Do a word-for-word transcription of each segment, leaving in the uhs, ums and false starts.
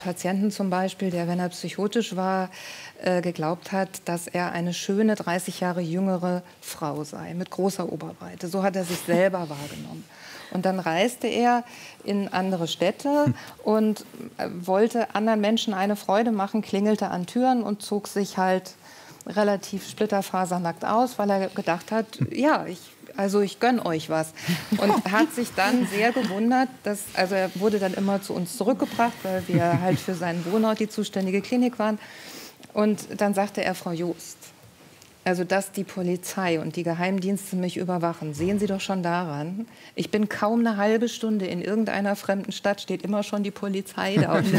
Patienten zum Beispiel, der, wenn er psychotisch war, äh, geglaubt hat, dass er eine schöne, dreißig Jahre jüngere Frau sei, mit großer Oberweite. So hat er sich selber wahrgenommen. Und dann reiste er in andere Städte und äh, wollte anderen Menschen eine Freude machen, klingelte an Türen und zog sich halt relativ splitterfasernackt aus, weil er gedacht hat, ja, ich Also ich gönne euch was. Und hat sich dann sehr gewundert, dass, also er wurde dann immer zu uns zurückgebracht, weil wir halt für seinen Wohnort die zuständige Klinik waren. Und dann sagte er, Frau Joost, also dass die Polizei und die Geheimdienste mich überwachen, sehen Sie doch schon daran. Ich bin kaum eine halbe Stunde in irgendeiner fremden Stadt, steht immer schon die Polizei da. Und,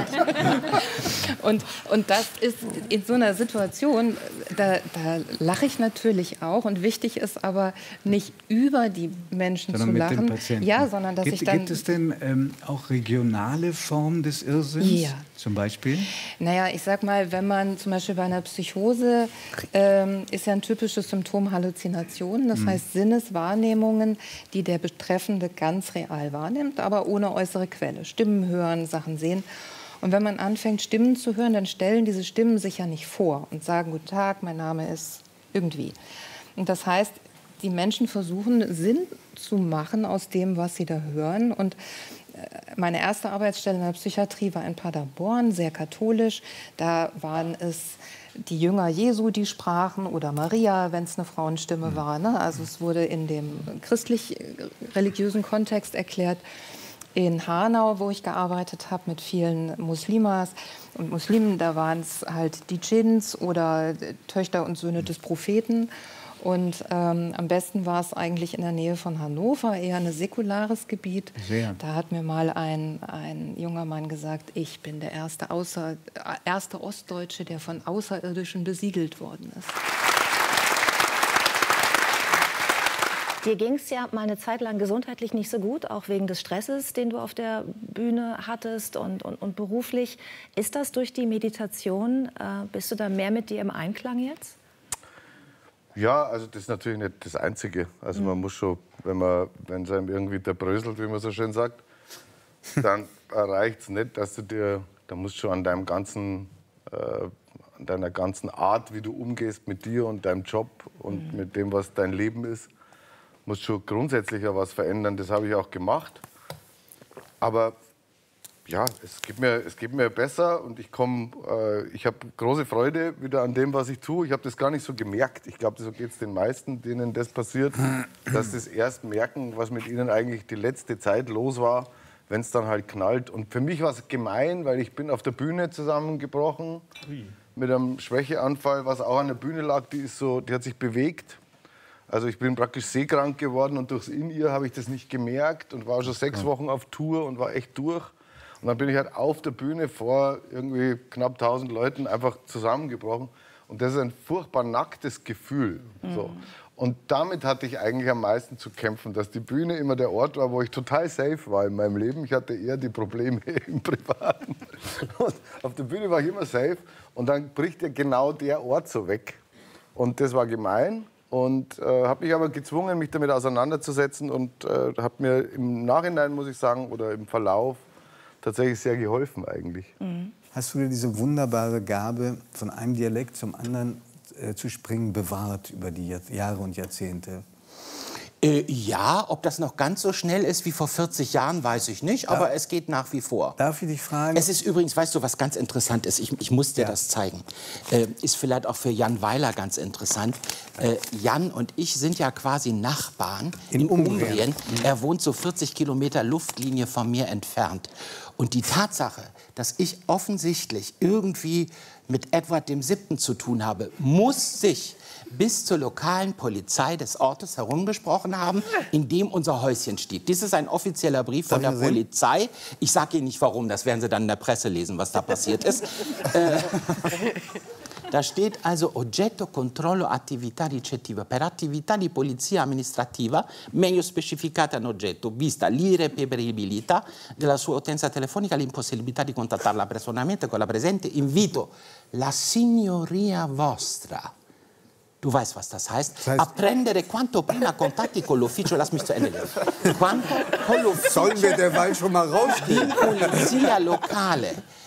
und, und das ist in so einer Situation, da, da lache ich natürlich auch. Und wichtig ist aber nicht über die Menschen sondern zu lachen. Mit dem Patienten. Ja, sondern dass gibt, ich dann... Gibt es denn ähm, auch regionale Formen des Irrsinns? Ja. Zum Beispiel? Naja, ich sag mal, wenn man zum Beispiel bei einer Psychose, ähm, ist ja ein typisches Symptom Halluzinationen, das mhm. heißt Sinneswahrnehmungen, die der Betreffende ganz real wahrnimmt, aber ohne äußere Quelle. Stimmen hören, Sachen sehen. Und wenn man anfängt, Stimmen zu hören, dann stellen diese Stimmen sich ja nicht vor und sagen, guten Tag, mein Name ist irgendwie. Und das heißt, die Menschen versuchen, Sinn zu machen aus dem, was sie da hören. Und meine erste Arbeitsstelle in der Psychiatrie war in Paderborn, sehr katholisch. Da waren es die Jünger Jesu, die sprachen, oder Maria, wenn es eine Frauenstimme war. Ne? Also es wurde in dem christlich-religiösen Kontext erklärt. In Hanau, wo ich gearbeitet habe, mit vielen Muslimas und Muslimen, da waren es halt die Dschinns oder Töchter und Söhne des Propheten. Und ähm, am besten war es eigentlich in der Nähe von Hannover, eher ein säkulares Gebiet. Sehr. Da hat mir mal ein, ein junger Mann gesagt, ich bin der erste, Außer, erste Ostdeutsche, der von Außerirdischen besiedelt worden ist. Dir ging es ja mal eine Zeit lang gesundheitlich nicht so gut, auch wegen des Stresses, den du auf der Bühne hattest und, und, und beruflich. Ist das durch die Meditation, äh, bist du da mehr mit dir im Einklang jetzt? Ja, also das ist natürlich nicht das Einzige. Also man muss schon, wenn man, wenn es einem irgendwie da bröselt, wie man so schön sagt, dann reicht es nicht, dass du dir, da musst du schon an deinem ganzen, äh, an deiner ganzen Art, wie du umgehst mit dir und deinem Job und mhm. mit dem, was dein Leben ist, musst schon grundsätzlicher was verändern. Das habe ich auch gemacht. Aber ja, es geht mir, es geht mir besser und ich komme, äh, ich habe große Freude wieder an dem, was ich tue. Ich habe das gar nicht so gemerkt. Ich glaube, so geht es den meisten, denen das passiert, dass das erst merken, was mit ihnen eigentlich die letzte Zeit los war, wenn es dann halt knallt. Und für mich war es gemein, weil ich bin auf der Bühne zusammengebrochen mit einem Schwächeanfall, was auch an der Bühne lag. Die ist so, die hat sich bewegt. Also ich bin praktisch seekrank geworden und durchs In-Ear habe ich das nicht gemerkt und war schon sechs Wochen auf Tour und war echt durch. Und dann bin ich halt auf der Bühne vor irgendwie knapp tausend Leuten einfach zusammengebrochen. Und das ist ein furchtbar nacktes Gefühl. Mhm. So. Und damit hatte ich eigentlich am meisten zu kämpfen, dass die Bühne immer der Ort war, wo ich total safe war in meinem Leben. Ich hatte eher die Probleme im Privaten. Und auf der Bühne war ich immer safe. Und dann bricht ja genau der Ort so weg. Und das war gemein. Und äh, habe mich aber gezwungen, mich damit auseinanderzusetzen. Und äh, habe mir im Nachhinein, muss ich sagen, oder im Verlauf, tatsächlich sehr geholfen eigentlich. Mhm. Hast du dir diese wunderbare Gabe, von einem Dialekt zum anderen äh, zu springen, bewahrt über die Jahre und Jahrzehnte? Äh, ja, ob das noch ganz so schnell ist wie vor vierzig Jahren, weiß ich nicht, aber ja. es geht nach wie vor. Darf ich dich fragen? Es ist übrigens, weißt du, was ganz interessant ist, ich, ich muss dir ja. das zeigen, äh, ist vielleicht auch für Jan Weiler ganz interessant. Äh, Jan und ich sind ja quasi Nachbarn in, in Umbrien. Umbrien. Mhm. Er wohnt so vierzig Kilometer Luftlinie von mir entfernt. Und die Tatsache, dass ich offensichtlich irgendwie mit Edward dem Siebten zu tun habe, muss sich bis zur lokalen Polizei des Ortes herumgesprochen haben, in dem unser Häuschen steht. Dies ist ein offizieller Brief von der Polizei. Ich sage Ihnen nicht, warum, das werden Sie dann in der Presse lesen, was da passiert ist. äh, da steht also Oggetto controllo attività ricettiva per attività di polizia amministrativa meglio specificata in oggetto, vista l'irreperibilità della sua utenza telefonica, l'impossibilità di contattarla personalmente con la presente invito la signoria vostra. Du weißt, was das heißt. Das heißt, apprendere quanto prima contatti con l'ufficio. Lass mich zu Ende lesen. Quanto con l'ufficio. Sollen wir derweil schon mal rausgehen? Die Polizia locale